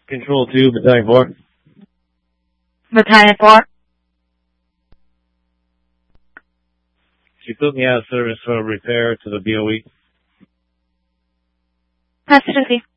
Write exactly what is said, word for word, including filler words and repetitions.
Control two, Battalion four. Battalion four. She put me out of service for repair to the B O E. Absolutely.